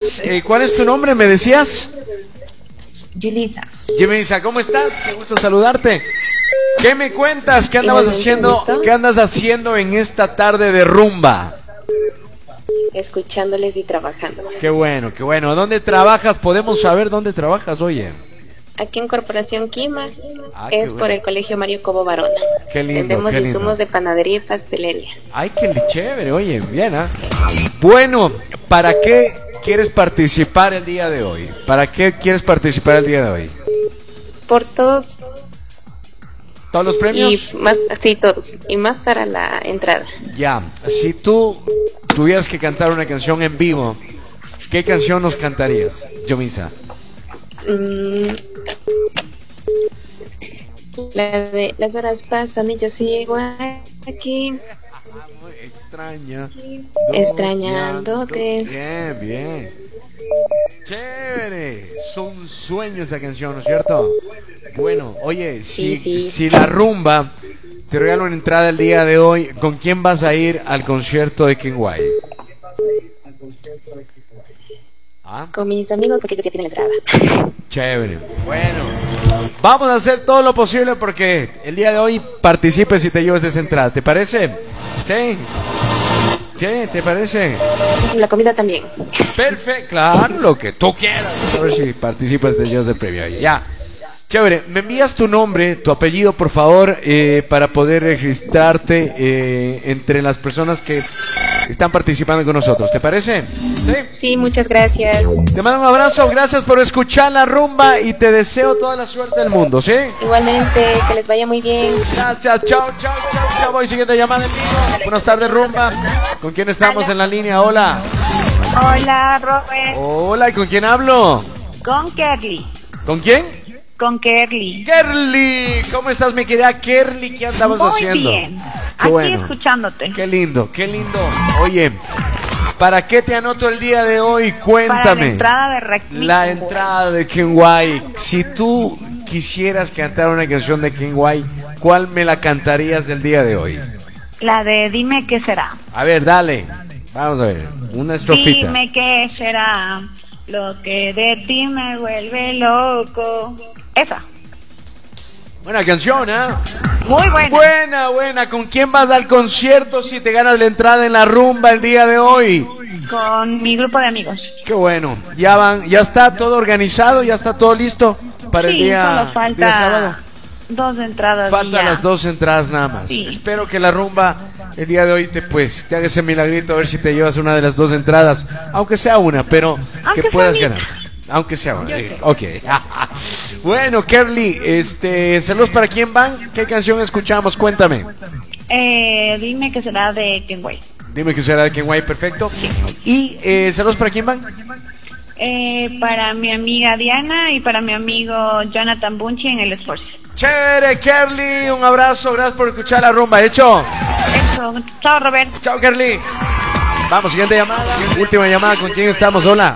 ¿Cuál es tu nombre? ¿Me decías? Yulisa. Yulisa, ¿cómo estás? Qué gusto saludarte. ¿Qué me cuentas? ¿Qué andabas haciendo? ¿Qué andas haciendo en esta tarde de rumba? Escuchándoles y trabajando. Qué bueno, qué bueno. ¿Dónde trabajas? ¿Podemos saber dónde trabajas, oye? Aquí en Corporación Quima, qué es por bueno. el Colegio Mario Cobo Barona. Qué lindo, Vendemos qué lindo. insumos de panadería y pastelería. Ay, qué chévere, oye, bien, ¿ah? Bueno, ¿para qué quieres participar el día de hoy? ¿Para qué quieres participar el día de hoy? Por todos ¿Todos los premios? y más, sí, todos. Y más para la entrada. Ya, si tú tuvieras que cantar una canción en vivo, ¿qué canción nos cantarías, Yomisa? La de las horas pasan y yo sigo aquí. Muy extraña. Extrañándote. Bien, bien. Chévere. Es un sueño esa canción, ¿no es cierto? Bueno, oye, si la rumba te regala una entrada el día de hoy, ¿con quién vas a ir al concierto de King White? ¿Ah? Con mis amigos porque ya tienen la entrada. Chévere. Bueno, vamos a hacer todo lo posible porque el día de hoy participes y te lleves esa entrada. ¿Te parece? ¿Sí? ¿Sí? ¿Te parece? La comida también. Perfecto, claro, lo que tú quieras. A ver si participas de llevas del premio. Ya. Chévere, me envías tu nombre, tu apellido, por favor, para poder registrarte entre las personas que están participando con nosotros. ¿Te parece? ¿Sí? Sí, muchas gracias. Te mando un abrazo, gracias por escuchar la rumba y te deseo toda la suerte del mundo, ¿sí? Igualmente, que les vaya muy bien. Gracias, chao, chao, chao, chao. Voy siguiente llamada en vivo. Buenas tardes, rumba. ¿Con quién estamos en la línea? Hola. Hola, Robert. Hola, ¿y con quién hablo? Con Kerly. ¿Con quién? Con Kerly. Kerly, ¿cómo estás, mi querida Kerly? ¿Qué andamos Muy haciendo? bien. Qué Aquí bueno. escuchándote. Qué lindo, qué lindo. Oye, ¿para qué te anoto el día de hoy? Cuéntame. Para la entrada de Reckless. La entrada de King White. Si tú quisieras cantar una canción de King White, ¿cuál me la cantarías el día de hoy? La de Dime qué será. A ver, dale. Vamos a ver, una estrofita. Dime qué será lo que de ti me vuelve loco. Esa. Buena canción, ¿eh? Muy buena. Buena, buena. ¿Con quién vas al concierto si te ganas la entrada en la rumba el día de hoy? Con mi grupo de amigos. Qué bueno. Ya está todo organizado, ya está todo listo para el Sí, día, solo falta día sábado. 2 entradas. Faltan ya. las 2 entradas nada más. Sí. Espero que la rumba el día de hoy te hagas ese milagrito a ver si te llevas una de las 2 entradas, aunque sea una, pero Aunque que puedas sea ganar. Aunque sea una. Yo sé. Ok. Bueno, Kerly, saludos para quién van. ¿Qué canción escuchamos? Cuéntame. Dime qué será de Kenway. Dime que será de King White, perfecto. Y saludos para quién van. Para mi amiga Diana y para mi amigo Jonathan Bunchi en el esfuerzo. Chévere, Kerly, un abrazo, gracias por escuchar la rumba. ¿Hecho? Eso. Chao, Robert. Chao, Kerly. Vamos, siguiente llamada. Última llamada, ¿con quién estamos? Hola.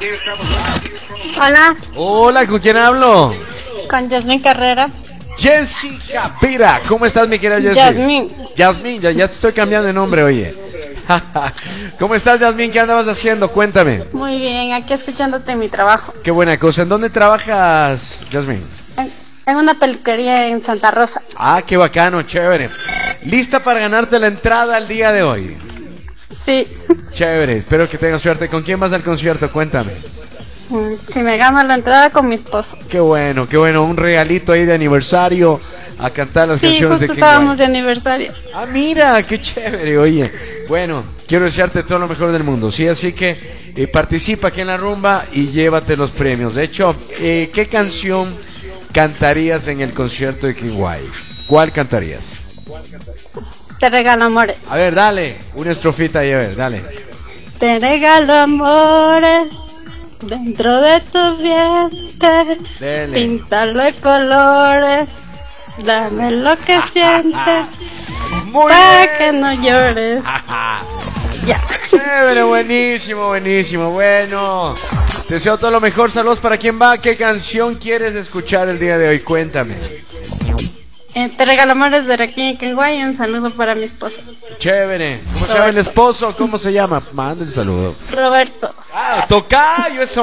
Hola, Hola, ¿con quién hablo? con Yasmin Carrera. Jessica Pira, ¿cómo estás, mi querida Jessie? Yasmin. Yasmin, ya te estoy cambiando de nombre, oye. ¿Cómo estás, Yasmin? ¿Qué andabas haciendo? Cuéntame. Muy bien, aquí escuchándote en mi trabajo. Qué buena cosa. ¿En dónde trabajas, Yasmin? En una peluquería en Santa Rosa. Ah, qué bacano, chévere. ¿Lista para ganarte la entrada al día de hoy? Sí. Chévere, espero que tengas suerte. ¿Con quién vas al concierto? Cuéntame. Si me gano la entrada con mi esposo. Qué bueno, un regalito ahí de aniversario a cantar las Sí, canciones justo de King estábamos White. de aniversario. Ah, mira, qué chévere, oye. Bueno, quiero desearte todo lo mejor del mundo, ¿sí? Así que participa aquí en la rumba y llévate los premios. De hecho, ¿qué canción cantarías en el concierto de King White? ¿Cuál cantarías? Te regalo amores. A ver, dale, una estrofita ahí, a ver, dale. Te regalo amores dentro de tu vientre. Dele. Píntalo de colores. Dame lo que sientes. Muy Para bien. que no llores. Ya. Chévere, buenísimo, buenísimo. Bueno, te deseo todo lo mejor. Saludos para quién va. ¿Qué canción quieres escuchar el día de hoy? Cuéntame. Te regalo amores de Raquel Kenway y un saludo para mi esposo. Chévere. ¿Cómo se llama el esposo? ¿Cómo se llama? Manda el saludo. Roberto. Ah, tocayo, eso.